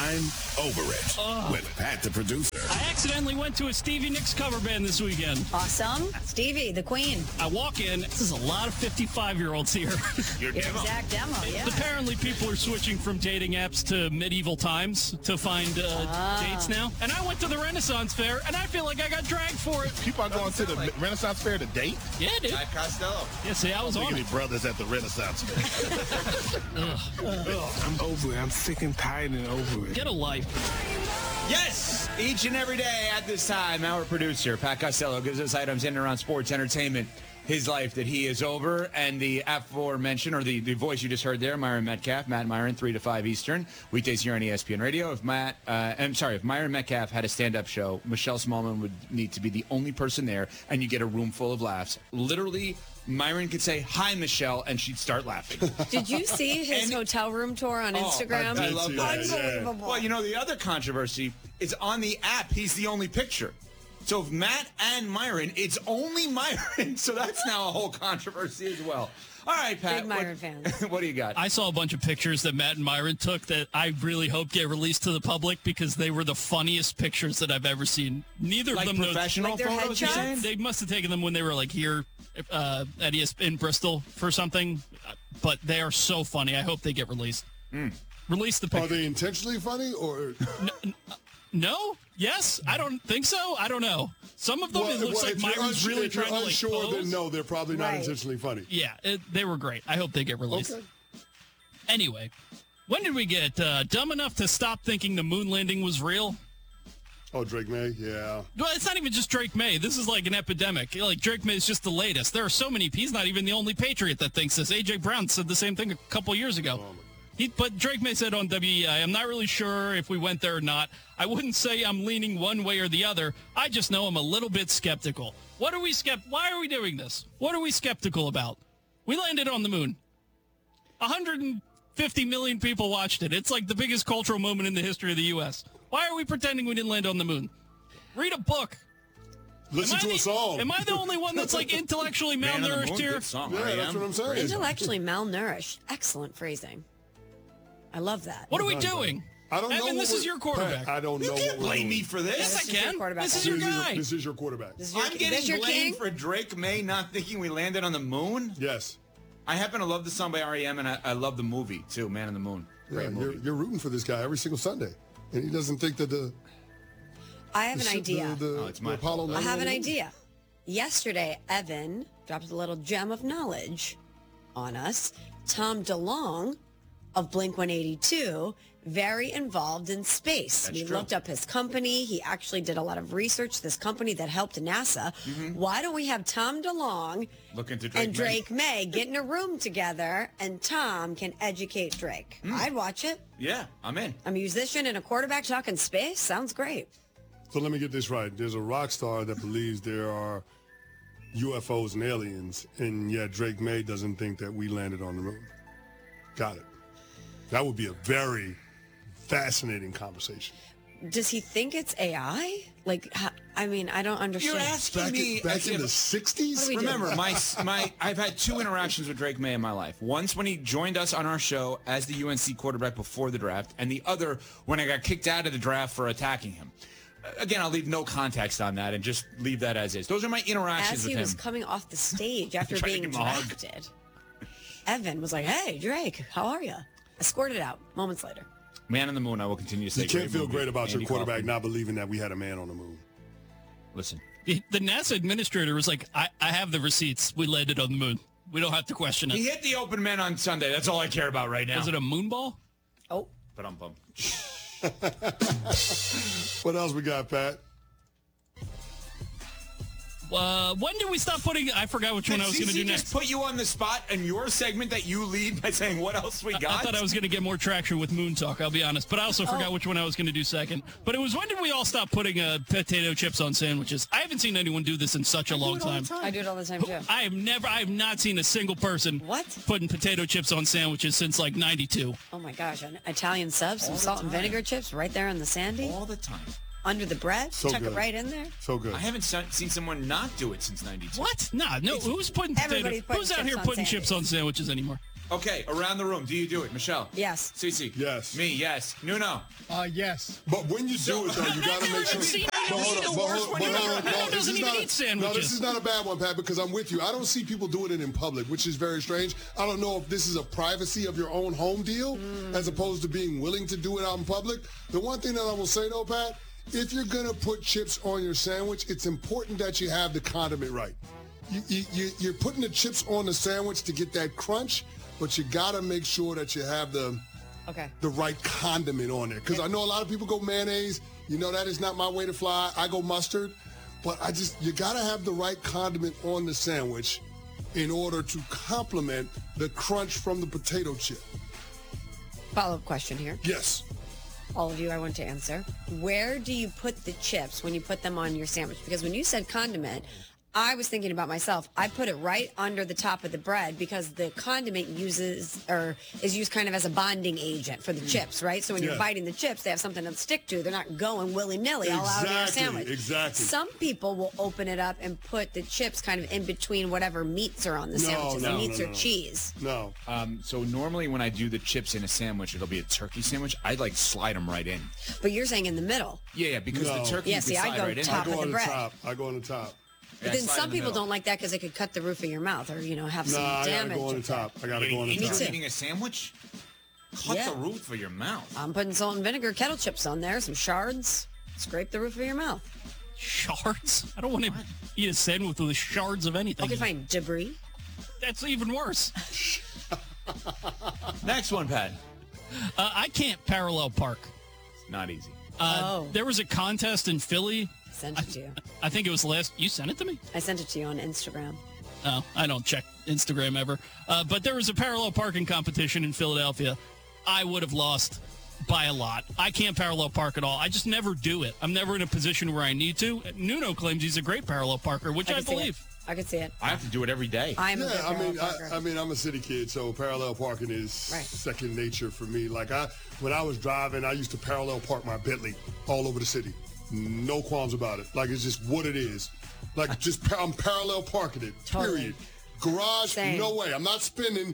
I'm over it with Pat the producer. I accidentally went to a Stevie Nicks cover band this weekend. Awesome. Stevie, the queen. I walk in, this is a lot of 55-year-olds here. Your exact demo, yeah. Apparently people are switching from dating apps to medieval times to find dates now. And I went to the Renaissance Fair, and I feel like I got dragged for it. People are going to the Renaissance Fair to date? Yeah, dude. Jack Costello. Yeah, see, I was on Any it. brothers at the Renaissance Fair? I'm over it. I'm sick and tired and over it. Get a life. Yes, each and every day at this time, our producer, Pat Costello, gives us items in and around sports, entertainment, his life that he is over, and the aforementioned, or the voice you just heard there, Myron Metcalf, Matt Myron, 3 to 5 Eastern, weekdays here on ESPN Radio. If Myron Metcalf had a stand-up show, Michelle Smallman would need to be the only person there, and you get a room full of laughs. Literally, Myron could say, "Hi, Michelle," and she'd start laughing. Did you see his hotel room tour on Instagram? I love that. Unbelievable. Well, you know, the other controversy is on the app, he's the only picture. So if Matt and Myron, it's only Myron. So that's now a whole controversy as well. All right, Pat. Big Myron fans. What do you got? I saw a bunch of pictures that Matt and Myron took that I really hope get released to the public because they were the funniest pictures that I've ever seen. Neither like of them professional Like their photos, you're headshots? saying? They must have taken them when they were like here at in Bristol for something, but they are so funny. I hope they get released. Release the Are picture. they intentionally funny or? No? Yes? I don't think so. I don't know. Some of them it looks like if you're Myron's really if you're trying to like unsure, pose. then no, they're probably not Right. intentionally funny. Yeah, they were great. I hope they get released. Okay. Anyway, when did we get dumb enough to stop thinking the moon landing was real? Oh, Drake May, yeah. Well, it's not even just Drake May. This is like an epidemic. Like, Drake May is just the latest. There are so many. He's not even the only Patriot that thinks this. A.J. Brown said the same thing a couple years ago. But Drake May said on WEI, "I'm not really sure if we went there or not. I wouldn't say I'm leaning one way or the other. I just know I'm a little bit skeptical." Why are we doing this? What are we skeptical about? We landed on the moon. 150 million people watched it. It's like the biggest cultural moment in the history of the U.S. Why are we pretending we didn't land on the moon? Read a book. Listen to a song. Am I the only one that's like intellectually Man on the malnourished Moon, here? good song. Yeah, I that's am. what I'm saying. Intellectually malnourished. Excellent phrasing. I love that. What are we doing? I don't know. Evan, what this is we're- your quarterback. Pat, I don't know. You can't what we're blame doing. me for this. Yes, I This is your can. quarterback. This is your guy. This is your quarterback. This is your, I'm this getting your blamed king? for Drake May not thinking we landed on the moon. Yes. I happen to love the song by R.E.M. and I love the movie too, Man on the Moon. Great Yeah, movie. you're rooting for this guy every single Sunday, and he doesn't think that the. I have an idea. it's my Apollo fault. I have an landing- idea. Yesterday, Evan dropped a little gem of knowledge on us. Tom DeLonge of Blink-182, very involved in space. That's We true. looked up his company. He actually did a lot of research, this company that helped NASA. Why don't we have Tom DeLonge Look into Drake and Drake May get in a room together and Tom can educate Drake? I'd watch it. Yeah, I'm in. A musician and a quarterback talking space? Sounds great. So let me get this right. There's a rock star that believes there are UFOs and aliens, and yet Drake May doesn't think that we landed on the moon. Got it. That would be a very fascinating conversation. Does he think it's AI? Like, I mean, I don't understand. You're asking me Back as in if- the 60s? What do we do? Remember, I've had 2 interactions with Drake May in my life. Once when he joined us on our show as the UNC quarterback before the draft, and the other when I got kicked out of the draft for attacking him. Again, I'll leave no context on that and just leave that as is. Those are my interactions As with he him. was coming off the stage after Trying to being give him a hug. drafted, Evan was like, "Hey, Drake, how are you?" Escorted out moments later. Man on the Moon, I will continue to say. You can't feel movie. great about Andy your quarterback Kaufman. not believing that we had a man on the moon. Listen, The NASA administrator was like, I have the receipts. We landed on the moon. We don't have to question he it. hit the open men on Sunday. That's all I care about right now. Was it a moon ball? Oh, But I'm bummed. What else we got, Pat? When did we stop putting... I forgot which one I was going to do next. just put you on the spot in your segment that you lead by saying what else we got? I thought I was going to get more traction with Moon Talk, I'll be honest. But I also forgot which one I was going to do second. But it was when did we all stop putting potato chips on sandwiches? I haven't seen anyone do this in such a long time. I do it all the time too. I have not seen a single person What? putting potato chips on sandwiches since like 92. Oh my gosh, an Italian sub, some salt and vinegar chips right there in the sandy, all the time. under the bread, So tuck good. it right in there. So good. I haven't seen someone not do it since 92. What? Nah, no. Who's putting Everybody's potato? putting Who's out chips here on putting chips on sandwiches anymore? Okay, around the room, do you do it? Michelle? Yes. Cece? Yes. Me, yes. Nuno? Yes. But when you do it, though, you got to make sure. doesn't even eat sandwiches. No, this is not a bad one, Pat, because I'm with you. I don't see people doing it in public, which is very strange. I don't know if this is a privacy of your own home deal as opposed to being willing to do it out in public. The one thing that I will say, though, Pat, if you're going to put chips on your sandwich, it's important that you have the condiment right. You're putting the chips on the sandwich to get that crunch, but you got to make sure that you have the right condiment on there. Because I know a lot of people go mayonnaise. You know, that is not my way to fly. I go mustard. But you got to have the right condiment on the sandwich in order to complement the crunch from the potato chip. Follow-up question here. Yes. All of you, I want to answer. Where do you put the chips when you put them on your sandwich? Because when you said condiment, I was thinking about myself. I put it right under the top of the bread because the condiment is used kind of as a bonding agent for the chips, right? So when you're biting the chips, they have something to stick to. They're not going willy-nilly all out of your sandwich. Exactly. Some people will open it up and put the chips kind of in between whatever meats are on the sandwiches. Meats or cheese. No. So normally when I do the chips in a sandwich, it'll be a turkey sandwich. I like slide them right in. But you're saying in the middle. Yeah, because the turkey you can I slide go right in. top I go of the on the bread. top. I go on the top. But then some people don't like that because it could cut the roof of your mouth or, have some I damage. gotta go on the top. I gotta go on the You're top. eating a sandwich? Cut the roof of your mouth. I'm putting salt and vinegar kettle chips on there, some shards. Scrape the roof of your mouth. Shards? I don't want to eat a sandwich with shards of anything. Okay, fine. Debris. That's even worse. Next one, Pat. I can't parallel park. It's not easy. There was a contest in Philly. Sent it to you. I think it was you sent it to me? I sent it to you on Instagram. Oh, I don't check Instagram ever. But there was a parallel parking competition in Philadelphia. I would have lost by a lot. I can't parallel park at all. I just never do it. I'm never in a position where I need to. Nuno claims he's a great parallel parker, which I believe. I could see it. I have to do it every day. I'm a good parallel parker. I'm a city kid, so parallel parking is second nature for me. Like when I was driving, I used to parallel park my Bentley all over the city. No qualms about it. Like, it's just what it is. Like, I'm parallel parking it, period. Garage, no way. I'm not spending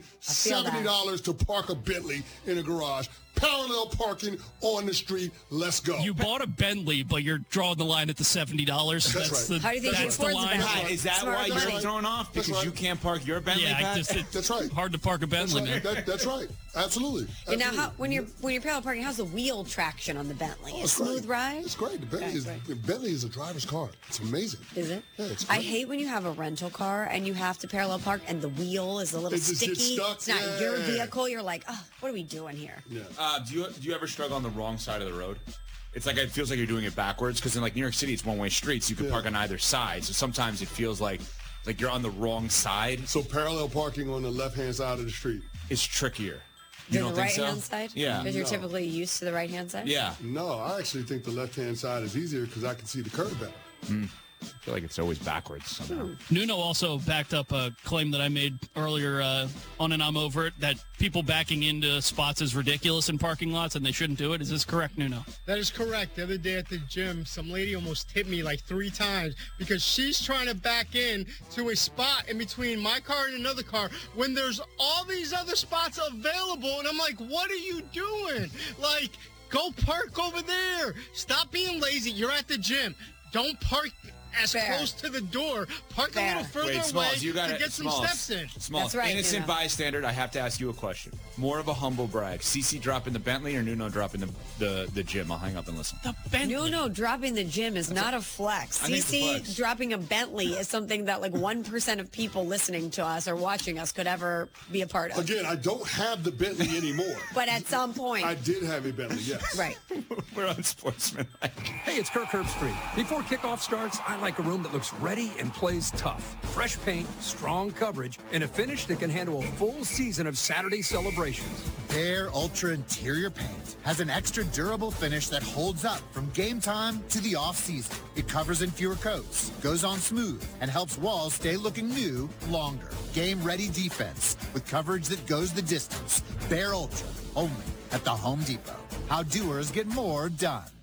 $70 to park a Bentley in a garage. Parallel parking on the street. Let's go. You bought a Bentley, but you're drawing the line at the $70. That's right. How do you think you that's afford the the line. Bentley? Pat, is that Smart why money. you're thrown off? That's Because right. you can't park your Bentley, Pat? That's right. Hard to park a Bentley, man. That's right. Absolutely. And now, when you're parallel parking, how's the wheel traction on the Bentley? A smooth ride? It's great. The Bentley is a driver's car. It's amazing. Is it? Yeah, it's I great. hate when you have a rental car and you have to parallel park and the wheel is a little It just sticky. gets stuck. It's not your Yeah. vehicle. You're like, oh, what are we doing here? Yeah. Do you ever struggle on the wrong side of the road? It's like it feels like you're doing it backwards because in like New York City, it's one-way streets. You can park on either side. So sometimes it feels like you're on the wrong side. So parallel parking on the left-hand side of the street. It's trickier. You To don't the think so? right-hand side? Yeah. Because you're No. typically used to the right-hand side? Yeah. No, I actually think the left-hand side is easier because I can see the curb better. I feel like it's always backwards somehow. Nuno also backed up a claim that I made earlier on and I'm over it, that people backing into spots is ridiculous in parking lots and they shouldn't do it. Is this correct, Nuno? That is correct. The other day at the gym, some lady almost hit me like 3 times because she's trying to back in to a spot in between my car and another car when there's all these other spots available. And I'm like, what are you doing? Like, go park over there. Stop being lazy. You're at the gym. Don't park as close to the door. Park a little further Wait, away Smalls, you got to get some steps in. Smalls, That's right, innocent Nuno. bystander, I have to ask you a question. More of a humble brag. CC dropping the Bentley or Nuno dropping the gym? I'll hang up and listen. The Bentley. No, dropping the gym is not a flex. I think it's a CC flex. dropping a Bentley is something that like 1% of people listening to us or watching us could ever be a part of. Again, I don't have the Bentley anymore. But at some point. I did have a Bentley, yes. Right. We're on Sportsman. Hey, it's Kirk Herbstreit. Before kickoff starts, I like a room that looks ready and plays tough. Fresh paint, strong coverage, and a finish that can handle a full season of Saturday celebrations. Bear Ultra Interior Paint has an extra durable finish that holds up from game time to the off-season. It covers in fewer coats, goes on smooth, and helps walls stay looking new longer. Game-ready defense with coverage that goes the distance. Bear Ultra, only at the Home Depot. How doers get more done.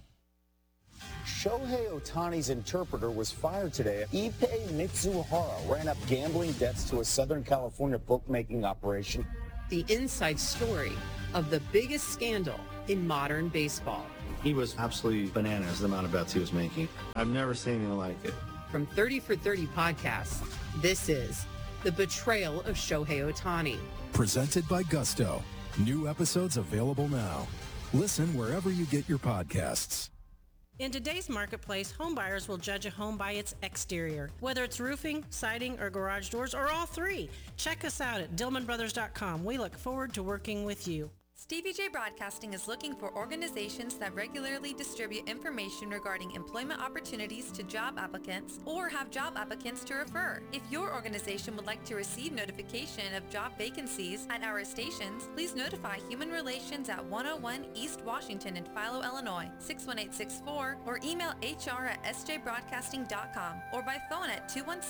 Shohei Ohtani's interpreter was fired today. Ippei Mitsuhara ran up gambling debts to a Southern California bookmaking operation. the inside story of the biggest scandal in modern baseball. He was absolutely bananas, the amount of bets he was making. I've never seen anything like it. From 30 for 30 podcasts, this is The Betrayal of Shohei Ohtani. Presented by Gusto. New episodes available now. Listen wherever you get your podcasts. In today's marketplace, home buyers will judge a home by its exterior, whether it's roofing, siding, or garage doors, or all three. Check us out at DillmanBrothers.com. We look forward to working with you. Stevie J Broadcasting is looking for organizations that regularly distribute information regarding employment opportunities to job applicants or have job applicants to refer. If your organization would like to receive notification of job vacancies at our stations, please notify Human Relations at 101 East Washington in Philo, Illinois, 61864, or email hr@sjbroadcasting.com or by phone at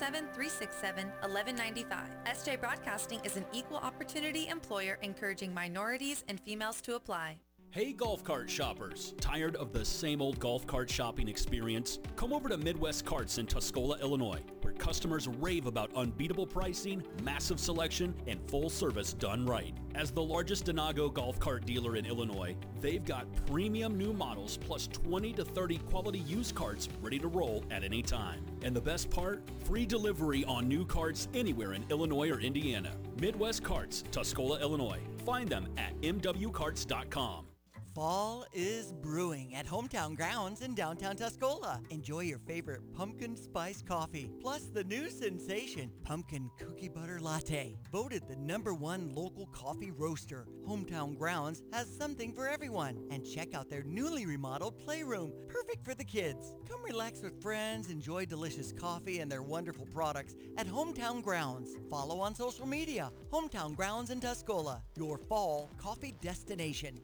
217-367-1195. SJ Broadcasting is an equal opportunity employer encouraging minorities and females to apply. Hey golf cart shoppers, tired of the same old golf cart shopping experience? Come over to Midwest Carts in Tuscola, Illinois, where customers rave about unbeatable pricing, massive selection, and full service done right. As the largest Denago golf cart dealer in Illinois, they've got premium new models plus 20 to 30 quality used carts ready to roll at any time. And the best part? Free delivery on new carts anywhere in Illinois or Indiana. Midwest Carts, Tuscola, Illinois. Find them at mwcarts.com. Fall is brewing at Hometown Grounds in downtown Tuscola. Enjoy your favorite pumpkin spice coffee, plus the new sensation, Pumpkin Cookie Butter Latte. Voted the #1 local coffee roaster. Hometown Grounds has something for everyone. And check out their newly remodeled playroom, perfect for the kids. Come relax with friends, enjoy delicious coffee and their wonderful products at Hometown Grounds. Follow on social media, Hometown Grounds in Tuscola, your fall coffee destination.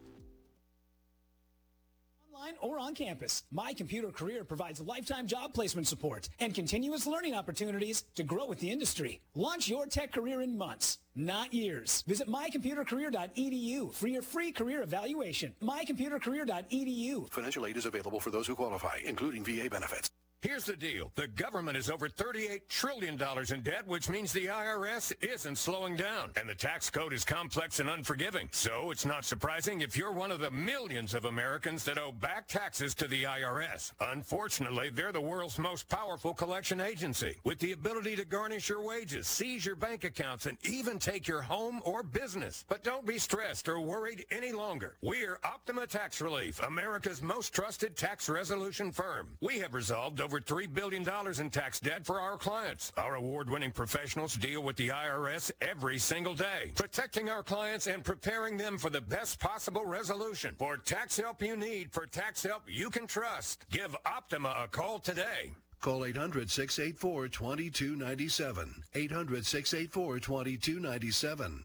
Online or on campus, My Computer Career provides lifetime job placement support and continuous learning opportunities to grow with the industry. Launch your tech career in months, not years. Visit mycomputercareer.edu for your free career evaluation. mycomputercareer.edu. Financial aid is available for those who qualify, including VA benefits. Here's the deal. The government is over $38 trillion in debt, which means the IRS isn't slowing down. And the tax code is complex and unforgiving. So it's not surprising if you're one of the millions of Americans that owe back taxes to the IRS. Unfortunately, they're the world's most powerful collection agency, with the ability to garnish your wages, seize your bank accounts, and even take your home or business. But don't be stressed or worried any longer. We're Optima Tax Relief, America's most trusted tax resolution firm. We have resolved over $3 billion in tax debt for our clients. Our award-winning professionals deal with the IRS every single day, protecting our clients and preparing them for the best possible resolution. For tax help you need, for tax help you can trust, give Optima a call today. Call 800-684-2297. 800-684-2297.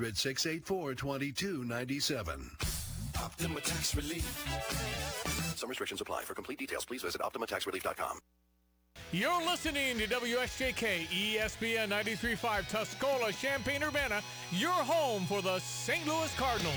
800-684-2297. Optima Tax Relief. Some restrictions apply. For complete details, please visit OptimaTaxRelief.com. You're listening to WSJK ESPN 93.5 Tuscola, Champaign-Urbana, your home for the St. Louis Cardinals.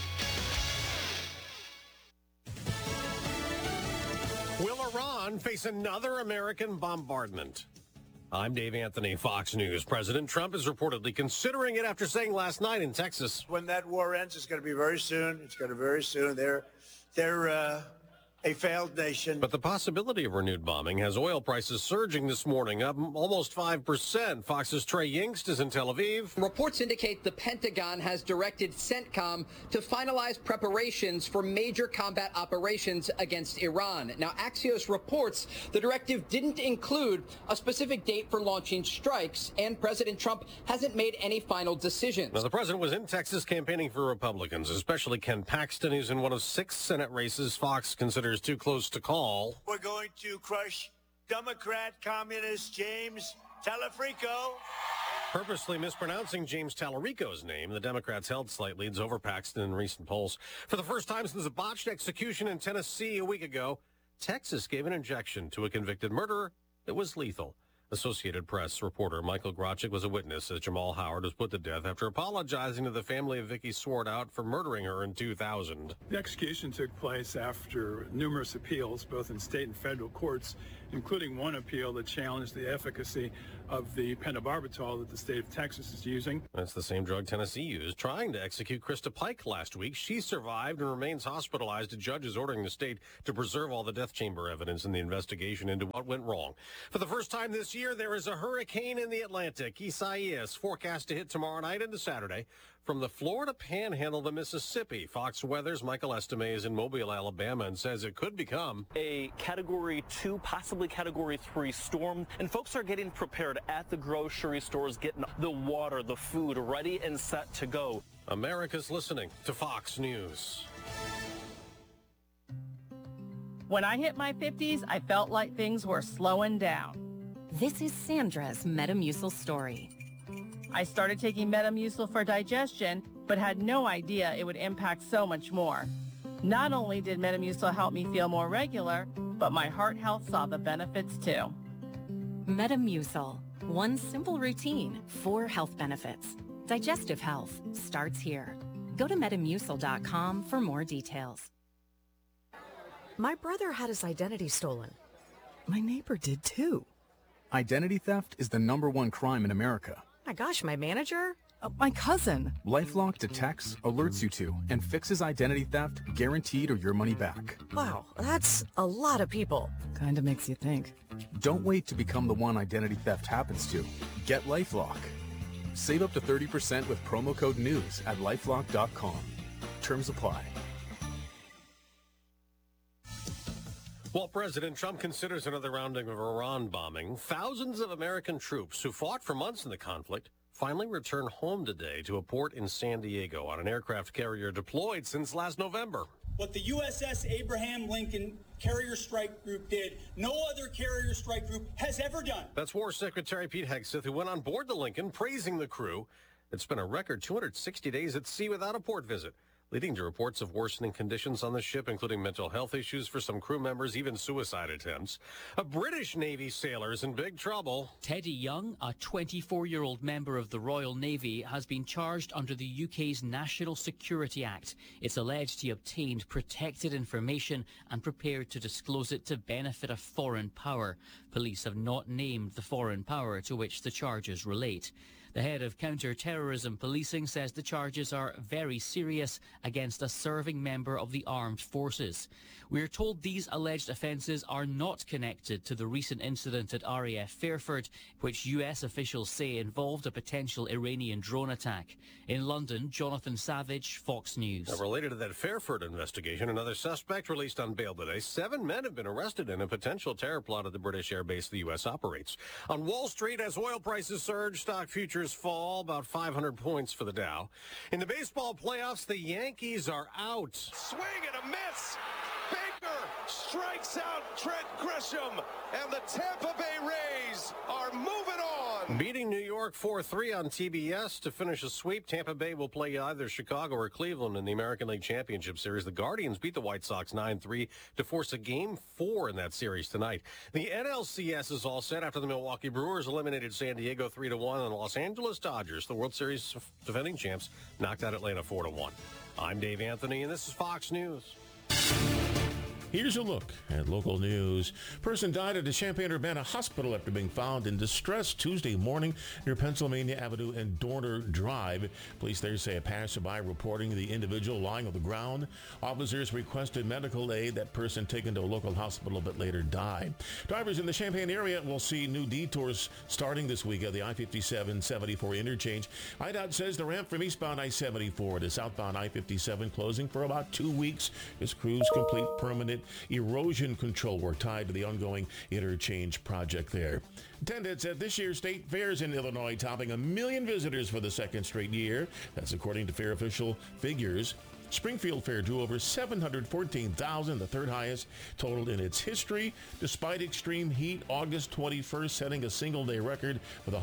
Will Iran face another American bombardment? I'm Dave Anthony, Fox News. President Trump is reportedly considering it after saying last night in Texas. When that war ends, it's going to be very soon. It's going to be very soon. They're a failed nation. But the possibility of renewed bombing has oil prices surging this morning, up almost 5%. Fox's Trey Yingst is in Tel Aviv. Reports indicate the Pentagon has directed CENTCOM to finalize preparations for major combat operations against Iran. Now, Axios reports the directive didn't include a specific date for launching strikes, and President Trump hasn't made any final decisions. Now, the president was in Texas campaigning for Republicans, especially Ken Paxton, who's in one of 6 Senate races Fox considers too close to call. We're going to crush Democrat communist James Talarico. Purposely mispronouncing James Talarico's name, the Democrats held slight leads over Paxton in recent polls. For the first time since a botched execution in Tennessee a week ago, Texas gave an injection to a convicted murderer that was lethal. Associated Press reporter Michael Grochik was a witness as Jamal Howard was put to death after apologizing to the family of Vicky Swartout for murdering her in 2000. The execution took place after numerous appeals, both in state and federal courts, including one appeal that challenged the efficacy of the pentobarbital that the state of Texas is using. That's the same drug Tennessee used trying to execute Krista Pike last week. She survived and remains hospitalized. A judge is ordering the state to preserve all the death chamber evidence in the investigation into what went wrong. For the first time this year, there is a hurricane in the Atlantic. Isaias forecast to hit tomorrow night into Saturday from the Florida Panhandle to Mississippi. Fox Weather's Michael Estime is in Mobile, Alabama, and says it could become a Category 2, possibly Category 3 storm. And folks are getting prepared at the grocery stores, getting the water, the food ready and set to go. America's listening to Fox News. When I hit my 50s, I felt like things were slowing down. This is Sandra's Metamucil story. I started taking Metamucil for digestion, but had no idea it would impact so much more. Not only did Metamucil help me feel more regular, but my heart health saw the benefits too. Metamucil. One simple routine, 4 health benefits. Digestive health starts here. Go to Metamucil.com for more details. My brother had his identity stolen. My neighbor did too. Identity theft is the #1 crime in America. My gosh, my manager? My cousin. LifeLock detects, alerts you to, and fixes identity theft guaranteed or your money back. Wow, that's a lot of people. Kinda makes you think. Don't wait to become the one identity theft happens to. Get LifeLock. Save up to 30% with promo code NEWS at LifeLock.com. Terms apply. While President Trump considers another round of Iran bombing, thousands of American troops who fought for months in the conflict finally returned home today to a port in San Diego on an aircraft carrier deployed since last November. What the USS Abraham Lincoln Carrier Strike Group did, no other carrier strike group has ever done. That's War Secretary Pete Hegseth, who went on board the Lincoln praising the crew. It's been a record 260 days at sea without a port visit, leading to reports of worsening conditions on the ship, including mental health issues for some crew members, even suicide attempts. A British Navy sailor is in big trouble. Teddy Young, a 24-year-old member of the Royal Navy, has been charged under the UK's National Security Act. It's alleged he obtained protected information and prepared to disclose it to benefit a foreign power. Police have not named the foreign power to which the charges relate. The head of counter-terrorism policing says the charges are very serious against a serving member of the armed forces. We are told these alleged offences are not connected to the recent incident at RAF Fairford, which US officials say involved a potential Iranian drone attack. In London, Jonathan Savage, Fox News. Now, related to that Fairford investigation, another suspect released on bail today. 7 men have been arrested in a potential terror plot at the British air base the U.S. operates. On Wall Street, as oil prices surge, stock futures fall about 500 points for the Dow. In the baseball playoffs, the Yankees are out. Swing and a miss. Baker strikes out Trent Grisham, and the Tampa Bay Rays are moving on. Beating New York 4-3 on TBS to finish a sweep. Tampa Bay will play either Chicago or Cleveland in the American League Championship Series. The Guardians beat the White Sox 9-3 to force a Game 4 in that series tonight. The NLCS is all set after the Milwaukee Brewers eliminated San Diego 3-1, and the Los Angeles Dodgers, the World Series defending champs, knocked out Atlanta 4-1. I'm Dave Anthony, and this is Fox News. Here's a look at local news. Person died at a Champaign-Urbana hospital after being found in distress Tuesday morning near Pennsylvania Avenue and Dorner Drive. Police there say a passerby reporting the individual lying on the ground. Officers requested medical aid. That person taken to a local hospital but later died. Drivers in the Champaign area will see new detours starting this week at the I-57-74 interchange. IDOT says the ramp from eastbound I-74 to southbound I-57 closing for about 2 weeks as crews complete permanent erosion control work tied to the ongoing interchange project there. Attendance at this year's state fairs in Illinois topping 1 million visitors for the second straight year. That's according to fair official figures. Springfield Fair drew over 714,000, the third highest total in its history. Despite extreme heat, August 21st setting a single-day record with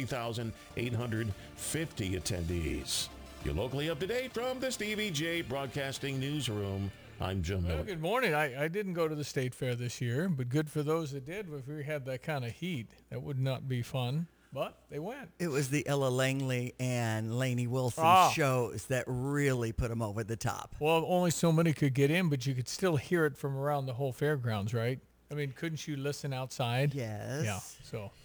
103,850 attendees. You're locally up to date from the Stevie J Broadcasting Newsroom. I'm Jim Miller. Well, good morning. I didn't go to the state fair this year, but good for those that did. If we had that kind of heat, that would not be fun, but they went. It was the Ella Langley and Lainey Wilson shows that really put them over the top. Well, only so many could get in, but you could still hear it from around the whole fairgrounds, right? I mean, couldn't you listen outside? Yes. Yeah, so.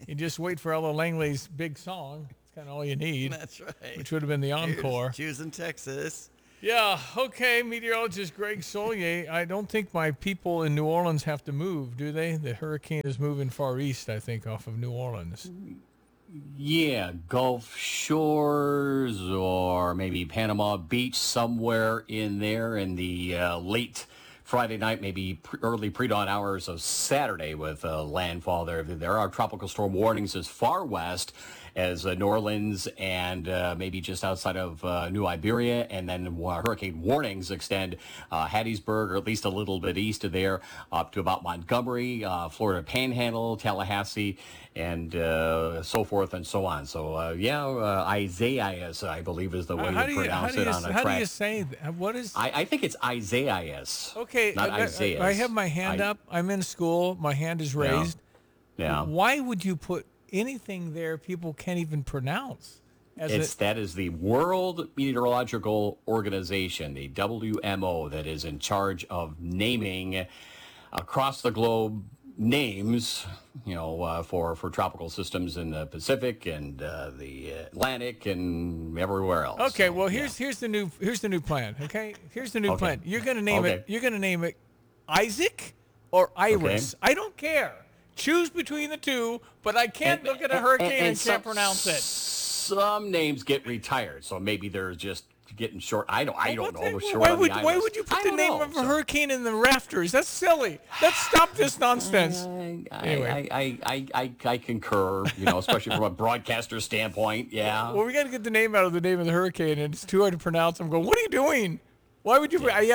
You just wait for Ella Langley's big song. It's kind of all you need. That's right. Which would have been the encore. Choosing Texas. Yeah, okay, meteorologist Greg Solier. I don't think my people in New Orleans have to move, do they? The hurricane is moving far east, I think, off of New Orleans. Yeah, Gulf Shores or maybe Panama Beach, somewhere in there in the late Friday night, maybe early pre-dawn hours of Saturday with landfall there. There are tropical storm warnings as far west as New Orleans and maybe just outside of New Iberia, and then hurricane warnings extend Hattiesburg, or at least a little bit east of there, up to about Montgomery, Florida Panhandle, Tallahassee, and so forth and so on. So, Isaias, I believe, is the way to pronounce it on a track. How do you say that? What is... I think it's Isaias. Okay, not Isaias. I have my hand up. I'm in school. My hand is raised. Yeah. Why would you put anything there people can't even pronounce? That is the World Meteorological Organization, the WMO, that is in charge of naming across the globe names, for tropical systems in the Pacific and the Atlantic and everywhere else. Okay, well here's the new plan. Okay, here's the new plan. You're gonna name it. You're gonna name it Isaac or Iris. I don't care. Choose between the two, but I can't look at a hurricane and can't pronounce it. Some names get retired, so maybe they're just getting short. I don't know. Why would you put the name of a hurricane in the rafters? That's silly. Let's stop this nonsense. Anyway. I concur, especially from a broadcaster standpoint. Yeah. Well, we got to get the name out of the name of the hurricane, and it's too hard to pronounce. I'm going, what are you doing? Why would you?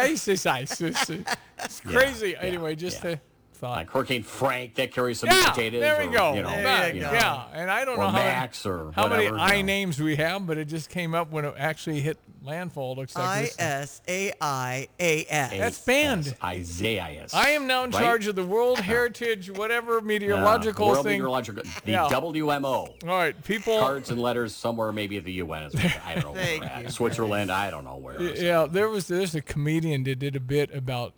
It's crazy. Yeah, anyway, just to... Like Hurricane Frank, that carries some potatoes. There we go. Yeah, and I don't know how many I names we have, but it just came up when it actually hit landfall. Looks like Isaias. That's banned. Isaias. I am now in charge of the World Heritage, whatever meteorological World thing. Meteorological, the WMO. All right, people. Cards and letters somewhere, maybe at the UN. I don't know where we're at. Switzerland. I don't know where. Yeah, there's a comedian that did a bit about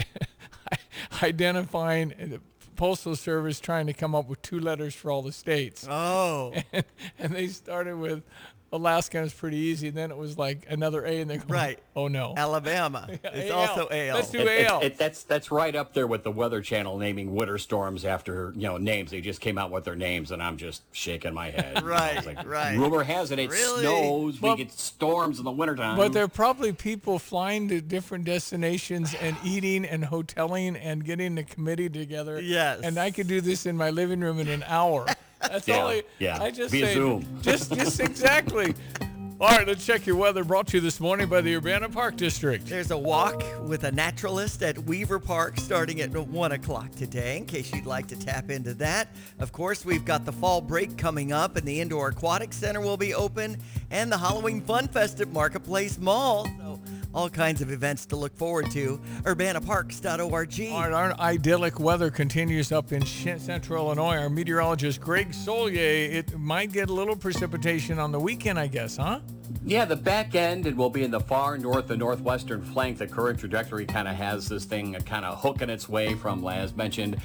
identifying the Postal Service trying to come up with 2 letters for all the states. Oh. And they started with Alaska, and it was pretty easy. Then it was like another A, and they're going, right. Oh, no. Alabama. It's also AL. Let's do AL. That's right up there with the Weather Channel naming winter storms after, names. They just came out with their names, and I'm just shaking my head. Right, right. Rumor has it snows. We get storms in the wintertime. But there are probably people flying to different destinations and eating and hoteling and getting the committee together. Yes. And I could do this in my living room in an hour. That's all I just via say. Zoom. Just exactly. All right, let's check your weather, brought to you this morning by the Urbana Park District. There's a walk with a naturalist at Weaver Park starting at 1 o'clock today, in case you'd like to tap into that. Of course, we've got the fall break coming up, and the Indoor Aquatic Center will be open, and the Halloween Fun Fest at Marketplace Mall. So all kinds of events to look forward to. UrbanaParks.org. All right, our idyllic weather continues up in central Illinois. Our meteorologist, Greg Solier, it might get a little precipitation on the weekend, I guess, huh? Yeah, the back end, it will be in the far north and northwestern flank. The current trajectory kind of has this thing kind of hooking its way from, as mentioned,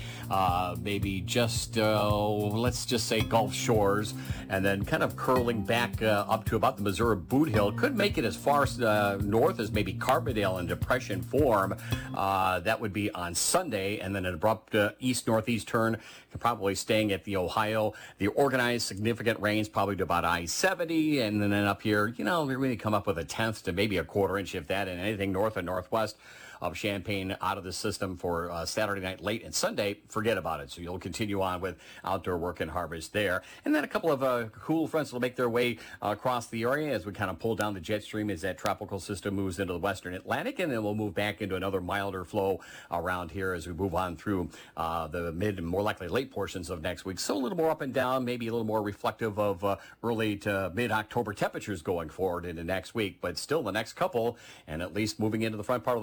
maybe just, let's just say Gulf Shores, and then kind of curling back up to about the Missouri Boot Hill. Could make it as far north as maybe Carbondale in depression form. That would be on Sunday, and then an abrupt east-northeast turn, probably staying at the Ohio. The organized significant rains probably to about I-70, and then up here, we really come up with a tenth to maybe a quarter inch, if that, and anything north and northwest of Champaign out of the system for Saturday night late and Sunday, forget about it. So you'll continue on with outdoor work and harvest there. And then a couple of cool fronts will make their way across the area as we kind of pull down the jet stream as that tropical system moves into the western Atlantic, and then we'll move back into another milder flow around here as we move on through the mid and more likely late portions of next week. So a little more up and down, maybe a little more reflective of early to mid-October temperatures going forward into next week, but still the next couple, and at least moving into the front part of the weekend, including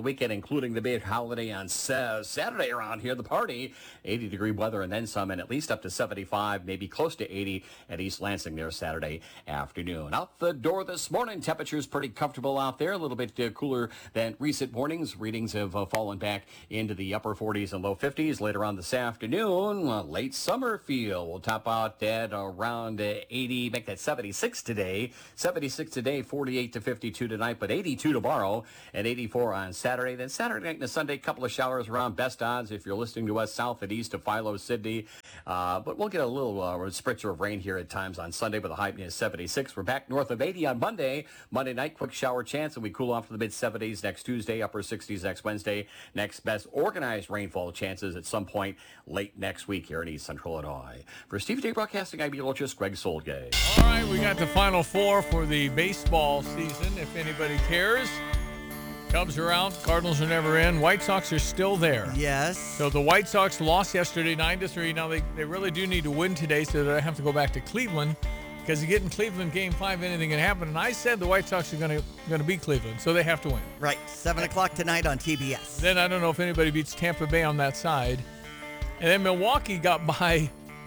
including the big holiday on Saturday around here. The party, 80-degree weather and then some, and at least up to 75, maybe close to 80 at East Lansing there Saturday afternoon. Out the door this morning, temperatures pretty comfortable out there, a little bit cooler than recent mornings. Readings have fallen back into the upper 40s and low 50s. Later on this afternoon, late summer feel. We'll top out at around 80, make that 76 today. 76 today, 48 to 52 tonight, but 82 tomorrow and 84 on Saturday. Then Saturday night and Sunday, couple of showers around. Best odds if you're listening to us south and east of Philo, Sydney. But we'll get a little spritzer of rain here at times on Sunday, but the high is 76. We're back north of 80 on Monday. Monday night, quick shower chance, and we cool off to the mid-70s next Tuesday, upper 60s next Wednesday. Next best organized rainfall chances at some point late next week here in East Central Illinois. For Steve Day Broadcasting, I'm meteorologist Greg Solgay. All right, we got the Final Four for the baseball season, if anybody cares. Cubs are out. Cardinals are never in. White Sox are still there. Yes. So the White Sox lost yesterday 9-3. Now they really do need to win today, so they have to go back to Cleveland, because you get in Cleveland Game 5, anything can happen. And I said the White Sox are going to beat Cleveland, so they have to win. Right. 7 o'clock tonight on TBS. Then I don't know if anybody beats Tampa Bay on that side. And then Milwaukee got by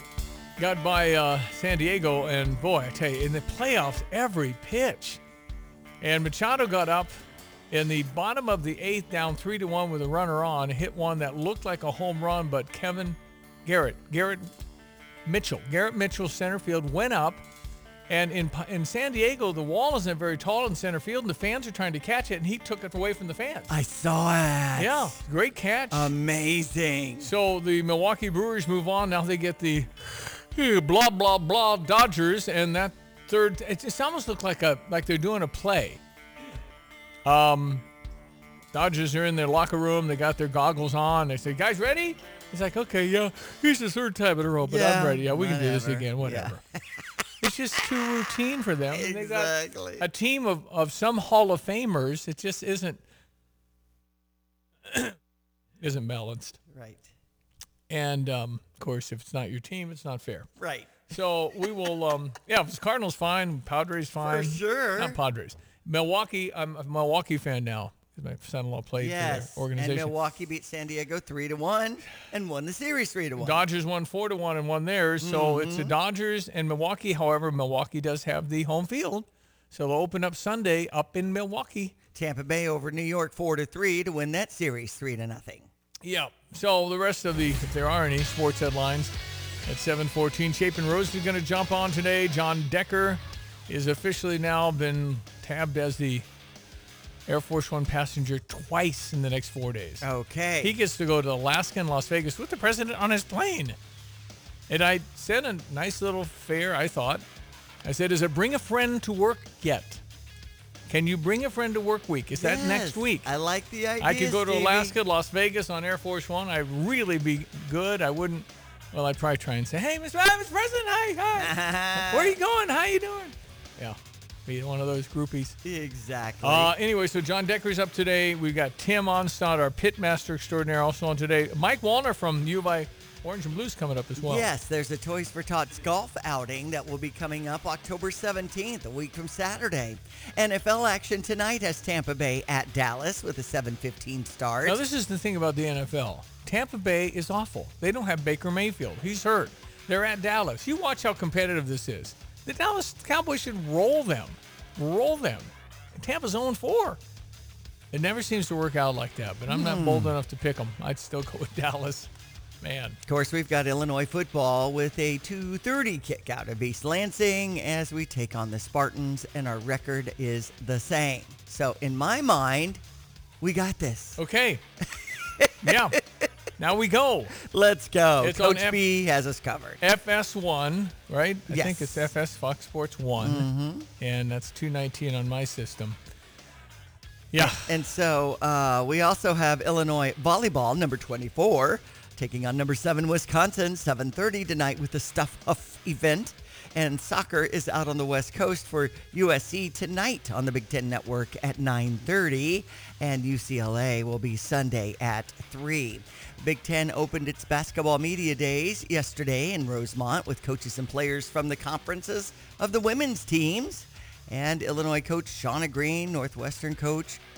San Diego, and boy, I tell you, in the playoffs, every pitch. And Machado got up in the bottom of the 8th, down 3-1 with a runner on, hit one that looked like a home run, but Garrett Mitchell, center field, went up. And in San Diego, the wall isn't very tall in center field, and the fans are trying to catch it, and he took it away from the fans. I saw it. Yeah, great catch. Amazing. So the Milwaukee Brewers move on. Now they get the blah, blah, blah Dodgers, and that third, it just almost looked like they're doing a play. Dodgers are in their locker room. They got their goggles on. They say, guys, ready? He's like, okay, yeah. Here's the third time in a row, but I'm ready. Yeah, we can do this again, whatever. Yeah. It's just too routine for them. Exactly. They got a team of some Hall of Famers. It just isn't balanced. Right. And, of course, if it's not your team, it's not fair. Right. So we will, if it's Cardinals, fine. Padres, fine. For sure. Not Padres. Milwaukee, I'm a Milwaukee fan now. My son-in-law played for their organization. And Milwaukee beat San Diego 3-1 and won the series 3-1. Dodgers won 4-1 and won theirs. So it's the Dodgers and Milwaukee. However, Milwaukee does have the home field. So they'll open up Sunday up in Milwaukee. Tampa Bay over New York 4-3 to win that series 3-0. Yeah. So the rest of if there are any sports headlines at 7:14. Chapin Rose is going to jump on today. John Decker is officially now been tabbed as the Air Force One passenger twice in the next 4 days. Okay. He gets to go to Alaska and Las Vegas with the president on his plane. And I sent a nice little fare, I thought. I said, is it bring a friend to work yet? Can you bring a friend to work week? Is that next week? I like the idea, I could go to Stevie. Alaska, Las Vegas on Air Force One. I'd really be good. I wouldn't, well, I'd probably try and say, hey, Mr. President, hi. Where are you going? How you doing? Yeah. Be one of those groupies. Exactly. Anyway, so John Decker's up today. We've got Tim Onstad, our pitmaster extraordinaire, also on today. Mike Wallner from U of I Orange and Blues coming up as well. Yes, there's a Toys for Tots golf outing that will be coming up October 17th, a week from Saturday. NFL action tonight has Tampa Bay at Dallas with a 7:15 start. Now, this is the thing about the NFL. Tampa Bay is awful. They don't have Baker Mayfield. He's hurt. They're at Dallas. You watch how competitive this is. The Dallas Cowboys should roll them. Roll them. Tampa's 0-4. It never seems to work out like that, but I'm not bold enough to pick them. I'd still go with Dallas. Man. Of course, we've got Illinois football with a 2:30 kick out of East Lansing as we take on the Spartans, and our record is the same. So in my mind, we got this. Okay. Yeah. Now we go. Let's go. It's Coach B has us covered. FS1, right? I Yes. think it's FS Fox Sports 1. And that's 219 on my system. Yeah. And so we also have Illinois volleyball, number 24, taking on number 7, Wisconsin, 7:30 tonight with the Stuff Huff event. And soccer is out on the West Coast for USC tonight on the Big Ten Network at 9:30. And UCLA will be Sunday at 3. Big Ten opened its basketball media days yesterday in Rosemont with coaches and players from the conferences of the women's teams. And Illinois coach Shauna Green, Northwestern coach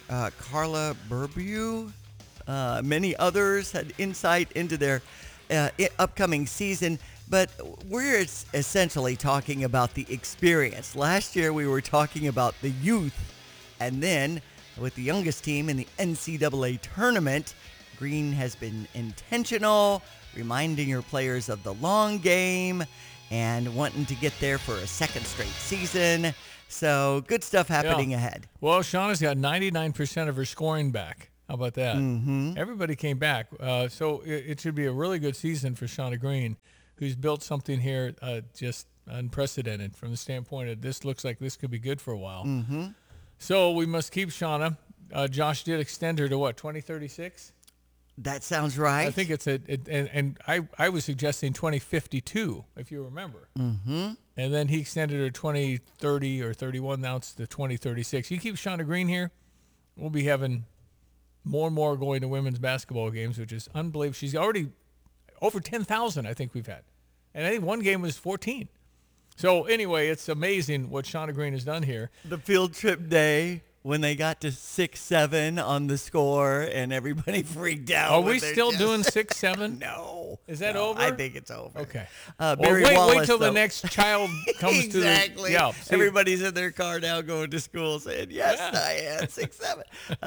Carla Burbu. Many others had insight into their upcoming season, but we're essentially talking about the experience. Last year we were talking about the youth, and then with the youngest team in the NCAA tournament, Green has been intentional, reminding her players of the long game and wanting to get there for a second straight season. So good stuff happening ahead. Well, Shauna's got 99% of her scoring back. How about that? Mm-hmm. Everybody came back. So it should be a really good season for Shauna Green, who's built something here just unprecedented from the standpoint of this looks like this could be good for a while. Mm-hmm. So we must keep Shauna. Josh did extend her to what, 2036? That sounds right. I think it's and I was suggesting 2052, if you remember. Mm-hmm. And then he extended her 2030 or 31. Now it's to 2036. You keep Shauna Green here, we'll be having more and more going to women's basketball games, which is unbelievable. She's already over 10,000, I think we've had. And I think one game was 14. So anyway, it's amazing what Shauna Green has done here. The field trip day when they got to 6-7 on the score and everybody freaked out. Are we still doing 6-7? No. Is that no, over? I think it's over. Okay. Barry wait Wallace, till though. the next child comes exactly. to the... Yeah, everybody's in their car now going to school saying, yes, Diane, 6-7.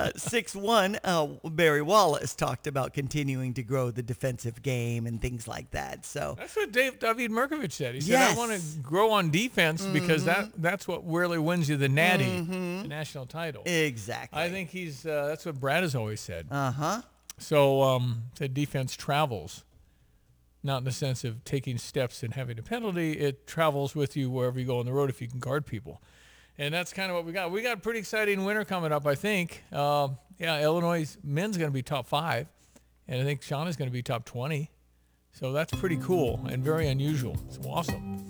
6-1, Barry Wallace talked about continuing to grow the defensive game and things like that. So that's what David Merkovich said. He said, yes. I want to grow on defense because that's what really wins you the natty, the national title. Exactly. I think that's what Brad has always said. Uh-huh. So the defense travels, not in the sense of taking steps and having a penalty. It travels with you wherever you go on the road if you can guard people. And that's kind of what we got. We got a pretty exciting winter coming up, I think. Illinois men's going to be top 5, and I think Shauna's going to be top 20. So that's pretty cool and very unusual. It's awesome.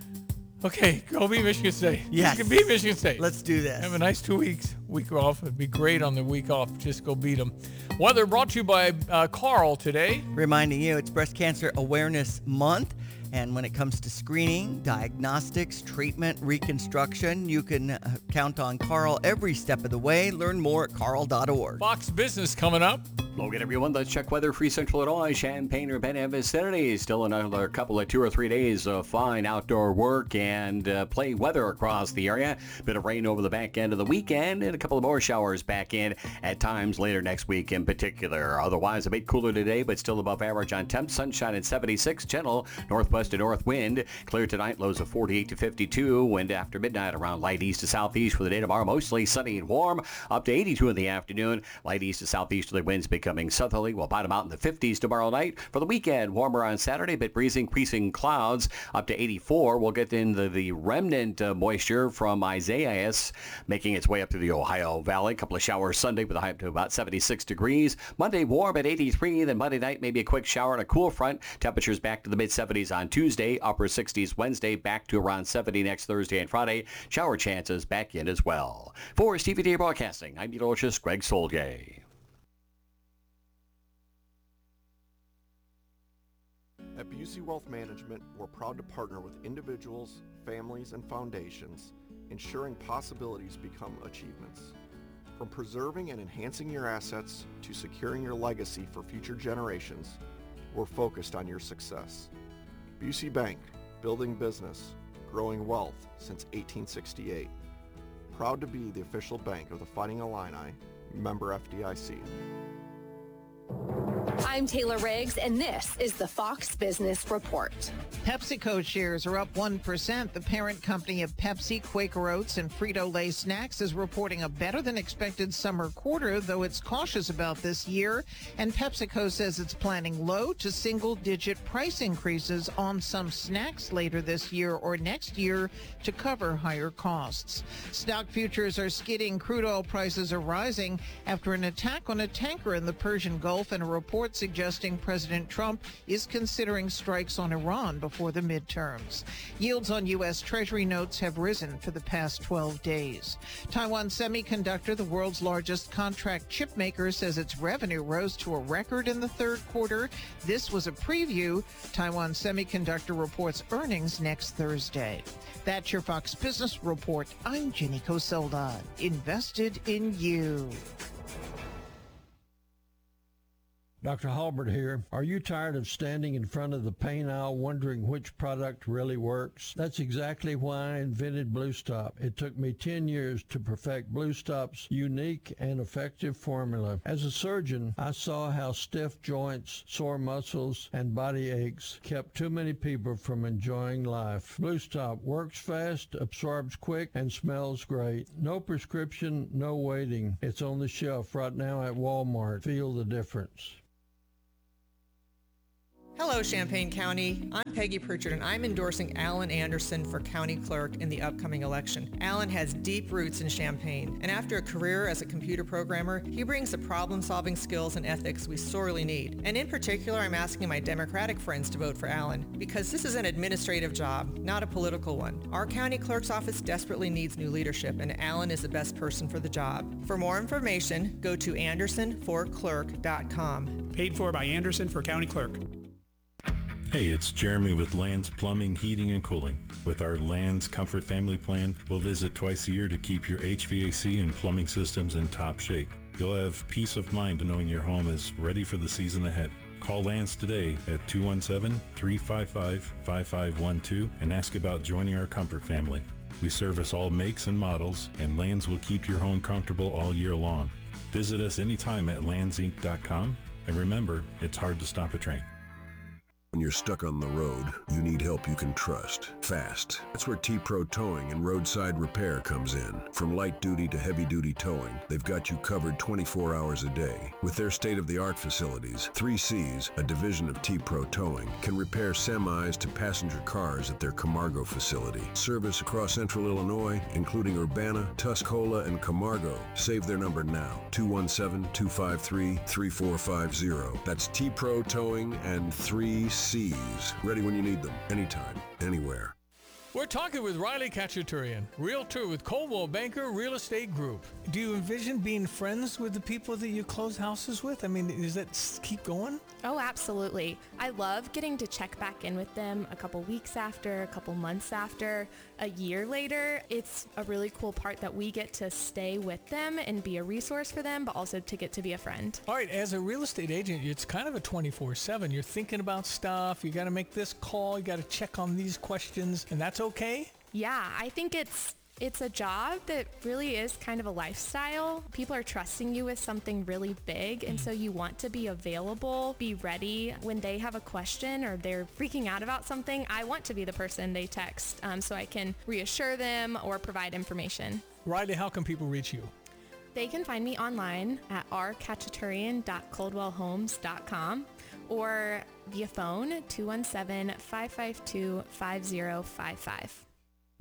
Okay, go beat Michigan State. Yes. You can beat Michigan State. Let's do this. Have a nice 2 weeks, week off. It'd be great on the week off. Just go beat them. Weather brought to you by Carl today. Reminding you, it's Breast Cancer Awareness Month. And when it comes to screening, diagnostics, treatment, reconstruction, you can count on Carl every step of the way. Learn more at carl.org. Fox Business coming up. Logan, everyone, let's check weather. Free Central Illinois, Champaign-Urbana vicinity. Still another couple of 2 or 3 days of fine outdoor work and play weather across the area. Bit of rain over the back end of the weekend and a couple of more showers back in at times later next week in particular. Otherwise, a bit cooler today, but still above average on temps. Sunshine at 76. Gentle northwest to north wind. Clear tonight, lows of 48 to 52. Wind after midnight around light east to southeast for the day tomorrow. Mostly sunny and warm. Up to 82 in the afternoon. Light east to southeasterly winds becoming southerly. We'll bottom out in the 50s tomorrow night. For the weekend, warmer on Saturday, but breezy, increasing clouds up to 84. We'll get into the remnant moisture from Isaias making its way up to the Ohio Valley. A couple of showers Sunday with a high up to about 76 degrees. Monday, warm at 83. Then Monday night, maybe a quick shower and a cool front. Temperatures back to the mid-70s on Tuesday. Upper 60s Wednesday. Back to around 70 next Thursday and Friday. Shower chances back in as well. For Stevie Day Broadcasting, I'm meteorologist Greg Solgay. At Busey Wealth Management, we're proud to partner with individuals, families, and foundations, ensuring possibilities become achievements. From preserving and enhancing your assets to securing your legacy for future generations, we're focused on your success. Busey Bank, building business, growing wealth since 1868. Proud to be the official bank of the Fighting Illini, member FDIC. I'm Taylor Riggs, and this is the Fox Business Report. PepsiCo shares are up 1%. The parent company of Pepsi, Quaker Oats, and Frito-Lay Snacks is reporting a better-than-expected summer quarter, though it's cautious about this year. And PepsiCo says it's planning low to single-digit price increases on some snacks later this year or next year to cover higher costs. Stock futures are skidding. Crude oil prices are rising after an attack on a tanker in the Persian Gulf and a report suggesting President Trump is considering strikes on Iran before the midterms. Yields on U.S. Treasury notes have risen for the past 12 days. Taiwan Semiconductor, the world's largest contract chip maker, says its revenue rose to a record in the third quarter. This was a preview. Taiwan Semiconductor reports earnings next Thursday. That's your Fox Business Report. I'm Jenny Coselda. Invested in you. Dr. Halbert here. Are you tired of standing in front of the paint aisle wondering which product really works? That's exactly why I invented Blue Stop. It took me 10 years to perfect Blue Stop's unique and effective formula. As a surgeon, I saw how stiff joints, sore muscles, and body aches kept too many people from enjoying life. Blue Stop works fast, absorbs quick, and smells great. No prescription, no waiting. It's on the shelf right now at Walmart. Feel the difference. Hello, Champaign County. I'm Peggy Pritchard, and I'm endorsing Alan Anderson for county clerk in the upcoming election. Alan has deep roots in Champaign, and after a career as a computer programmer, he brings the problem-solving skills and ethics we sorely need. And in particular, I'm asking my Democratic friends to vote for Alan, because this is an administrative job, not a political one. Our county clerk's office desperately needs new leadership, and Alan is the best person for the job. For more information, go to andersonforclerk.com. Paid for by Anderson for county clerk. Hey, it's Jeremy with Land's Plumbing, Heating, and Cooling. With our Land's Comfort Family Plan, we'll visit twice a year to keep your HVAC and plumbing systems in top shape. You'll have peace of mind knowing your home is ready for the season ahead. Call Land's today at 217-355-5512 and ask about joining our Comfort Family. We service all makes and models, and Land's will keep your home comfortable all year long. Visit us anytime at landsinc.com, and remember, it's hard to stop a train. When you're stuck on the road, you need help you can trust, fast. That's where T-Pro Towing and Roadside Repair comes in. From light duty to heavy duty towing, they've got you covered 24 hours a day. With their state-of-the-art facilities, 3Cs, a division of T-Pro Towing, can repair semis to passenger cars at their Camargo facility. Service across central Illinois, including Urbana, Tuscola, and Camargo. Save their number now, 217-253-3450. That's T-Pro Towing and 3Cs. Ready when you need them, anytime, anywhere. We're talking with Riley Khachaturian, realtor with Coldwell Banker Real Estate Group. Do you envision being friends with the people that you close houses with? I mean, does that keep going? Oh, absolutely. I love getting to check back in with them a couple weeks after, a couple months after, a year later. It's a really cool part that we get to stay with them and be a resource for them, but also to get to be a friend. All right, as a real estate agent, it's kind of a 24/7. You're thinking about stuff. You got to make this call. You got to check on these questions, and that's okay? Yeah, I think it's a job that really is kind of a lifestyle. People are trusting you with something really big, and so you want to be available, be ready when they have a question or they're freaking out about something. I want to be the person they text so I can reassure them or provide information. Riley, how can people reach you? They can find me online at rkhachaturian.coldwellhomes.com or via phone 217-552-5055.